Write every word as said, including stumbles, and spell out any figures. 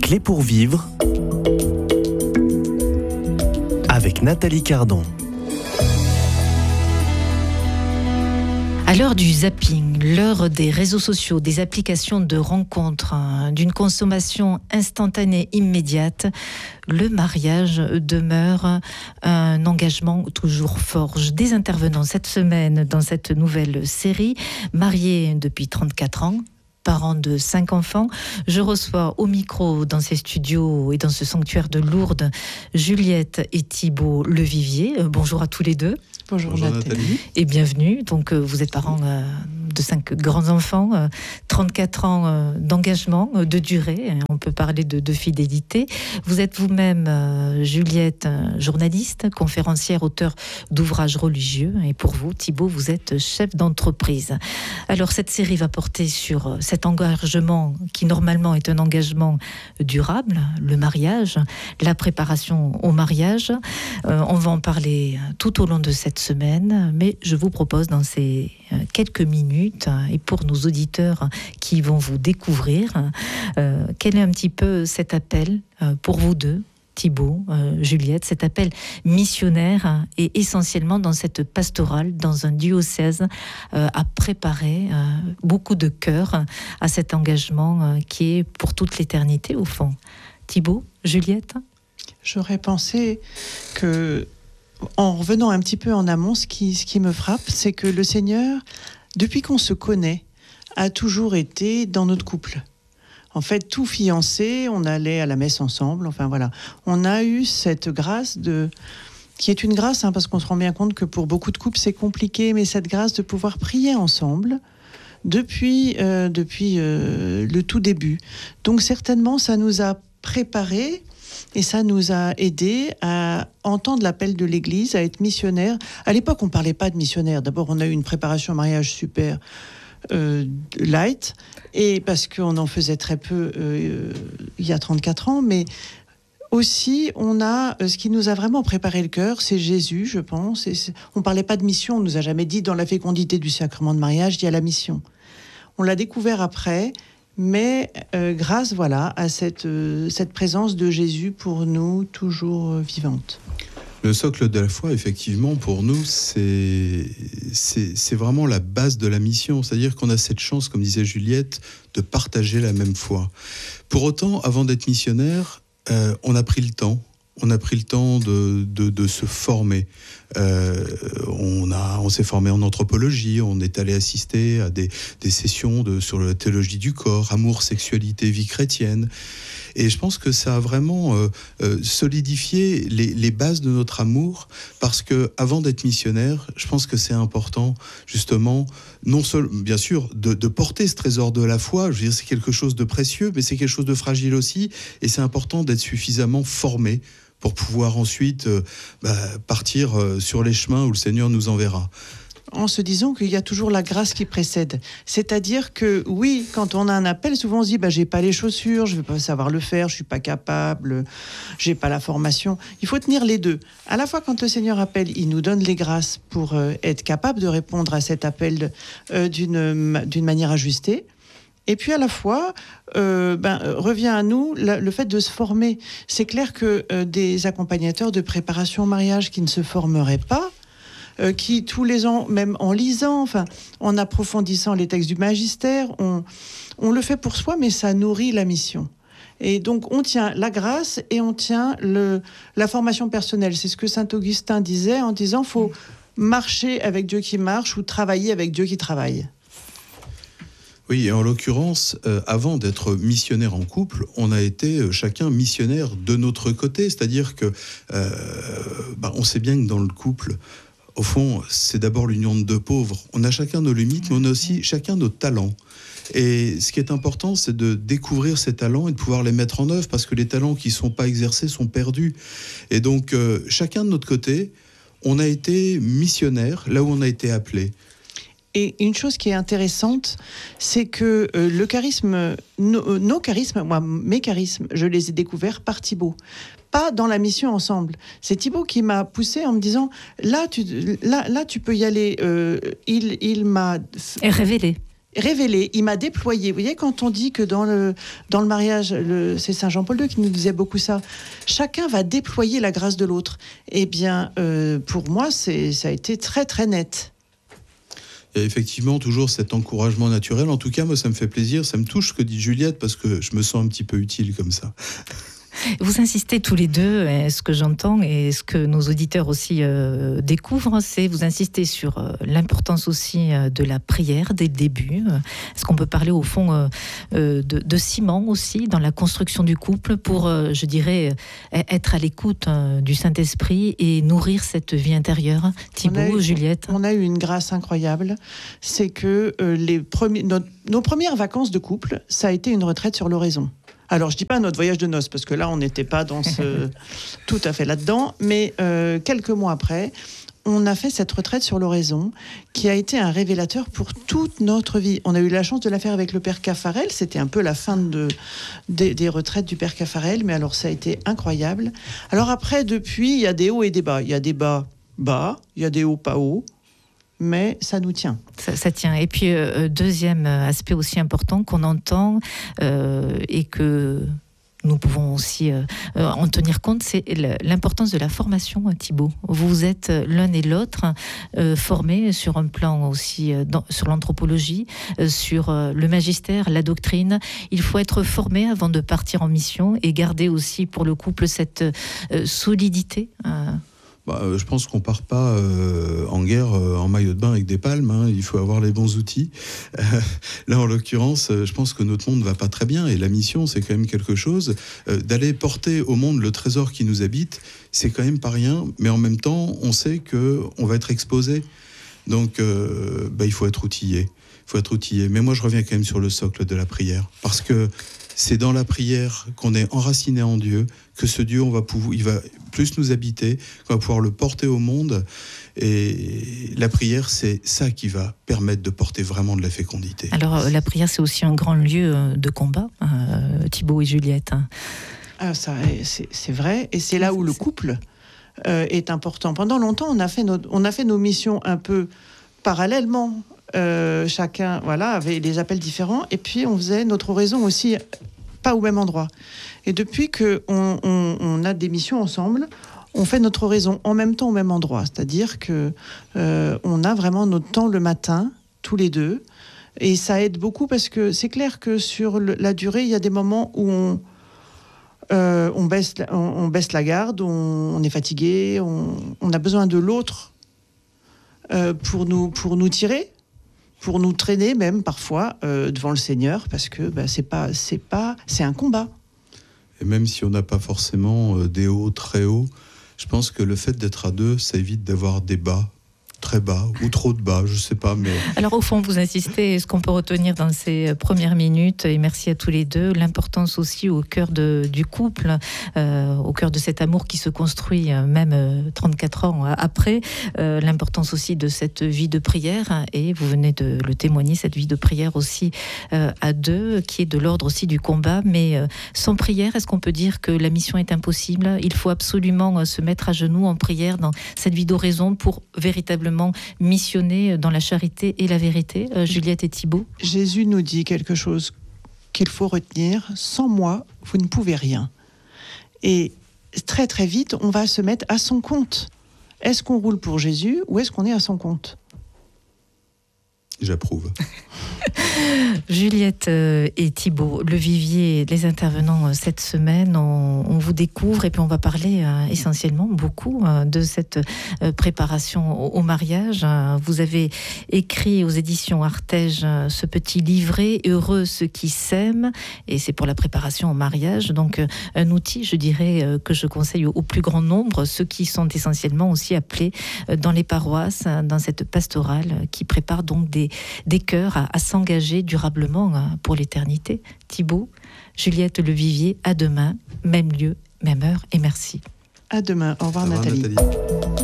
Clés pour vivre avec Nathalie Cardon. À l'heure du zapping, l'heure des réseaux sociaux, des applications de rencontres, hein, d'une consommation instantanée immédiate, le mariage demeure un engagement toujours fort. Des intervenants cette semaine dans cette nouvelle série, mariés depuis trente-quatre ans, parents de cinq enfants. Je reçois au micro dans ces studios et dans ce sanctuaire de Lourdes, Juliette et Thibaut Levivier. Euh, bonjour à tous les deux. Bonjour, Bonjour Nathalie. Nathalie. Et bienvenue. Donc euh, vous êtes parents euh, de cinq grands-enfants, euh, trente-quatre ans euh, d'engagement, euh, de durée. On peut parler de, de fidélité. Vous êtes vous-même, euh, Juliette, euh, journaliste, conférencière, auteur d'ouvrages religieux. Et pour vous, Thibaut, vous êtes chef d'entreprise. Alors cette série va porter sur euh, cet engagement qui normalement est un engagement durable, le mariage, la préparation au mariage. Euh, on va en parler tout au long de cette semaine, mais je vous propose dans ces quelques minutes, et pour nos auditeurs qui vont vous découvrir, euh, quel est un petit peu cet appel euh, pour vous deux, Thibaut, euh, Juliette, cet appel missionnaire et essentiellement dans cette pastorale, dans un diocèse, euh, à préparer euh, beaucoup de cœur à cet engagement euh, qui est pour toute l'éternité au fond. Thibaut, Juliette ? J'aurais pensé que, en revenant un petit peu en amont, ce qui, ce qui me frappe, c'est que le Seigneur, depuis qu'on se connaît, a toujours été dans notre couple. En fait, tout fiancé, on allait à la messe ensemble, enfin voilà. On a eu cette grâce de... qui est une grâce, hein, parce qu'on se rend bien compte que pour beaucoup de couples, c'est compliqué, mais cette grâce de pouvoir prier ensemble depuis, euh, depuis euh, le tout début. Donc certainement, ça nous a préparés et ça nous a aidés à entendre l'appel de l'Église, à être missionnaires. À l'époque, on ne parlait pas de missionnaires. D'abord, on a eu une préparation au mariage super euh, light, et parce qu'on en faisait très peu euh, il y a trente-quatre ans, mais aussi, on a, ce qui nous a vraiment préparé le cœur, c'est Jésus, je pense. Et on ne parlait pas de mission, on ne nous a jamais dit, dans la fécondité du sacrement de mariage, il y a la mission. On l'a découvert après, mais euh, grâce voilà, à cette, euh, cette présence de Jésus pour nous, toujours euh, vivante. Le socle de la foi, effectivement, pour nous, c'est, c'est, c'est vraiment la base de la mission. C'est-à-dire qu'on a cette chance, comme disait Juliette, de partager la même foi. Pour autant, avant d'être missionnaire, euh, on a pris le temps. On a pris le temps de, de, de se former. Euh, on, a, on s'est formé en anthropologie, on est allé assister à des, des sessions de, sur la théologie du corps, amour, sexualité, vie chrétienne. Et je pense que ça a vraiment euh, euh, solidifié les, les bases de notre amour, parce que avant d'être missionnaire, je pense que c'est important, justement, non seulement, bien sûr, de, de porter ce trésor de la foi. Je veux dire, c'est quelque chose de précieux, mais c'est quelque chose de fragile aussi, et c'est important d'être suffisamment formé pour pouvoir ensuite euh, bah, partir euh, sur les chemins où le Seigneur nous enverra. En se disant qu'il y a toujours la grâce qui précède. C'est-à-dire que, oui, quand on a un appel, souvent on se dit bah, « j'ai pas les chaussures, je vais pas savoir le faire, je suis pas capable, j'ai pas la formation ». Il faut tenir les deux. À la fois, quand le Seigneur appelle, il nous donne les grâces pour euh, être capable de répondre à cet appel euh, d'une, d'une manière ajustée. Et puis à la fois, euh, ben, revient à nous la, le fait de se former. C'est clair que euh, des accompagnateurs de préparation au mariage qui ne se formeraient pas, euh, qui tous les ans, même en lisant, enfin, en approfondissant les textes du magistère, on, on le fait pour soi, mais ça nourrit la mission. Et donc on tient la grâce et on tient le, la formation personnelle. C'est ce que saint Augustin disait en disant « faut marcher avec Dieu qui marche ou travailler avec Dieu qui travaille ». Oui, et en l'occurrence, euh, avant d'être missionnaire en couple, on a été euh, chacun missionnaire de notre côté. C'est-à-dire que euh, bah, on sait bien que dans le couple, au fond, c'est d'abord l'union de deux pauvres. On a chacun nos limites, mais on a aussi chacun nos talents. Et ce qui est important, c'est de découvrir ces talents et de pouvoir les mettre en œuvre, parce que les talents qui ne sont pas exercés sont perdus. Et donc, euh, chacun de notre côté, on a été missionnaire là où on a été appelé. Et une chose qui est intéressante, c'est que euh, le charisme, no, nos charismes, moi, mes charismes, je les ai découverts par Thibaut. Pas dans la mission ensemble. C'est Thibaut qui m'a poussé en me disant, là, tu, là, là, tu peux y aller. Euh, il, il m'a et révélé. révélé, il m'a déployé. Vous voyez, quand on dit que dans le, dans le mariage, le, c'est Saint Jean-Paul deux qui nous disait beaucoup ça, chacun va déployer la grâce de l'autre. Eh bien, euh, pour moi, c'est, ça a été très, très net. Il y a effectivement toujours cet encouragement naturel. En tout cas, moi, ça me fait plaisir, ça me touche ce que dit Juliette, parce que je me sens un petit peu utile comme ça. Vous insistez tous les deux, et ce que j'entends et ce que nos auditeurs aussi euh, découvrent, c'est vous insistez sur euh, l'importance aussi euh, de la prière dès le début. Est-ce qu'on peut parler au fond euh, euh, de, de ciment aussi dans la construction du couple pour, euh, je dirais, être à l'écoute euh, du Saint-Esprit et nourrir cette vie intérieure? Thibaut, eu, Juliette. On a eu une grâce incroyable, c'est que euh, les premiers, nos, nos premières vacances de couple, ça a été une retraite sur l'oraison. Alors, je ne dis pas notre voyage de noces, parce que là, on n'était pas dans ce... tout à fait là-dedans, mais euh, quelques mois après, on a fait cette retraite sur l'oraison, qui a été un révélateur pour toute notre vie. On a eu la chance de la faire avec le Père Caffarel, c'était un peu la fin de, des, des retraites du Père Caffarel, mais alors ça a été incroyable. Alors après, depuis, il y a des hauts et des bas. Il y a des bas bas, il y a des hauts pas hauts, mais ça nous tient. Ça, ça tient. Et puis, euh, deuxième aspect aussi important qu'on entend euh, et que nous pouvons aussi euh, en tenir compte, c'est l'importance de la formation, Thibaut. Vous êtes l'un et l'autre euh, formés sur un plan aussi, euh, dans, sur l'anthropologie, euh, sur euh, le magistère, la doctrine. Il faut être formé avant de partir en mission et garder aussi pour le couple cette euh, solidité. Euh, Bah, euh, je pense qu'on part pas euh, en guerre euh, en maillot de bain avec des palmes. Hein. Il faut avoir les bons outils. Euh, là, en l'occurrence, euh, je pense que notre monde va pas très bien. Et la mission, c'est quand même quelque chose. Euh, d'aller porter au monde le trésor qui nous habite, c'est quand même pas rien. Mais en même temps, on sait que on va être exposé. Donc, euh, bah, il faut être outillé. Il faut être outillé. Mais moi, je reviens quand même sur le socle de la prière, parce que c'est dans la prière qu'on est enraciné en Dieu, que ce Dieu, on va pouvoir, il va plus nous habiter, qu'on va pouvoir le porter au monde. Et la prière, c'est ça qui va permettre de porter vraiment de la fécondité. Alors, la prière, c'est aussi un grand lieu de combat, euh, Thibaut et Juliette. Ah, ça, c'est, c'est vrai, et c'est là où le couple euh, est important. Pendant longtemps, on a fait nos, on a fait nos missions un peu parallèlement. Euh, chacun, voilà, avait des appels différents, et puis on faisait notre oraison aussi, pas au même endroit. Et depuis qu'on on, on a des missions ensemble, on fait notre oraison en même temps au même endroit. C'est-à-dire que euh, on a vraiment notre temps le matin, tous les deux, et ça aide beaucoup parce que c'est clair que sur le, la durée, il y a des moments où on euh, on baisse, on, on baisse la garde, on, on est fatigué, on, on a besoin de l'autre euh, pour nous pour nous tirer. Pour nous traîner même parfois euh, devant le Seigneur, parce que bah, c'est pas, c'est pas, c'est un combat. Et même si on n'a pas forcément euh, des hauts très hauts, je pense que le fait d'être à deux, ça évite d'avoir des bas très bas ou trop de bas, je sais pas, mais... Alors au fond, vous insistez, ce qu'on peut retenir dans ces premières minutes, et merci à tous les deux, l'importance aussi au cœur de, du couple, euh, au cœur de cet amour qui se construit euh, même euh, trente-quatre ans après, euh, l'importance aussi de cette vie de prière, et vous venez de le témoigner, cette vie de prière aussi euh, à deux, qui est de l'ordre aussi du combat, mais euh, sans prière, est-ce qu'on peut dire que la mission est impossible? Il faut absolument euh, se mettre à genoux en prière dans cette vie d'oraison pour véritablement missionner dans la charité et la vérité. euh, Juliette et Thibaut. Jésus nous dit quelque chose qu'il faut retenir: sans moi, vous ne pouvez rien. Et très très vite, on va se mettre à son compte. Est-ce qu'on roule pour Jésus ou est-ce qu'on est à son compte? J'approuve. Juliette et Thibaut, le vivier, les intervenants cette semaine, on, on vous découvre et puis on va parler euh, essentiellement beaucoup euh, de cette euh, préparation au, au mariage. Vous avez écrit aux éditions Artege euh, ce petit livret « Heureux ceux qui s'aiment » et c'est pour la préparation au mariage. Donc euh, un outil, je dirais, euh, que je conseille au, au plus grand nombre, ceux qui sont essentiellement aussi appelés euh, dans les paroisses, dans cette pastorale euh, qui prépare donc des, des cœurs à, à s'engager durablement pour l'éternité. Thibaut, Juliette Le Vivier, à demain, même lieu, même heure, et merci. À demain. Au revoir, Au revoir Nathalie. Nathalie.